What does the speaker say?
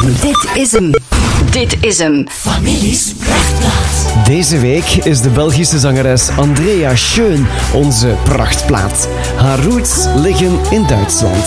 Dit is hem. Dit is hem. Families Prachtplaat. Deze week is de Belgische zangeres Andrea Schön onze prachtplaat. Haar roots liggen in Duitsland.